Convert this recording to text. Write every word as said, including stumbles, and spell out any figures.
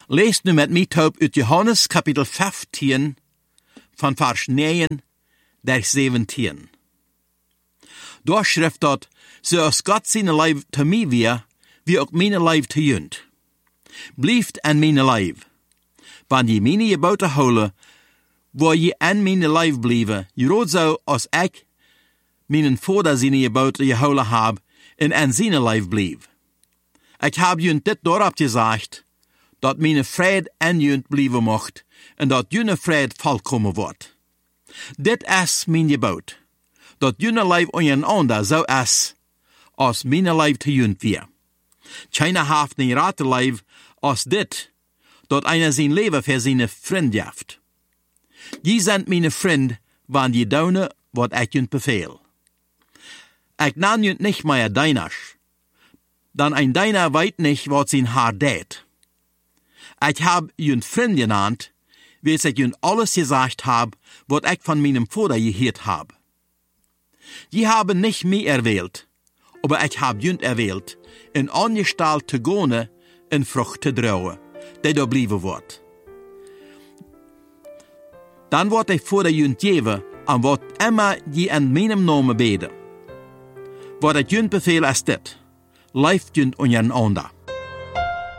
Lees nu met mij op uit Johannes kapitel vijftien, van vers negen tot zeventien. Daar schrijft dat, zoals God zijn lijf te mij weer, wie ook mijn lijf te junt. Blijft aan mijn lijf. Wanneer je mijn geboten houden, waar je aan mijn lijf blijven, je rood zo als ik mijn vader zijn geboten gehouden heb en aan zijn lijf blijf. Ik heb je dit daarop gezegd, dat mijn vrede aan je blijven mocht en dat je vrede volkomen wordt. Dit is mijn gebod, dat je lijf ondereinander zo is, als mijn lijf te junt weer. Keiner heeft een rate lijf als dit, dat einer zijn leven voor zijn vriend heeft. Je zijn mijn vriend, wanneer je doen wat ik je beveel. Ik naam je niet meer deiners, dan een deiner weet niet wat zijn haar deed. Ik heb je vriend genannt, wees ik je alles gezegd heb, wat ik van mijn vader gehoord heb. Je hebben niet mij erwählt, aber ik heb je erwählt, in angestalt te gone en vrucht te dragen, die daar blijven wordt. Dan wordt ik voor de junt geven aan wat immer je in mijn naam beden. Wat ik junt beveel is dit, leeft junt ondereinander.